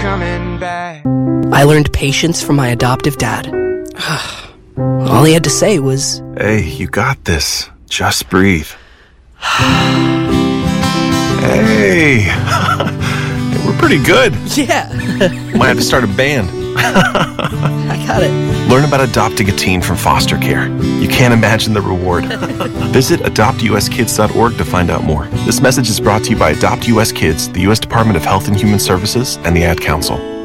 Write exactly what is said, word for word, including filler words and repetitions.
coming back. I learned patience from my adoptive dad. All he had to say was, "Hey, you got this. Just breathe." Hey, we're pretty good. yeah, Might have to start a band. I got it. Learn about adopting a teen from foster care. You can't imagine the reward. Visit adopt u s kids dot org to find out more. This message is brought to you by Adopt U S Kids, the U S Department of Health and Human Services, and the Ad Council.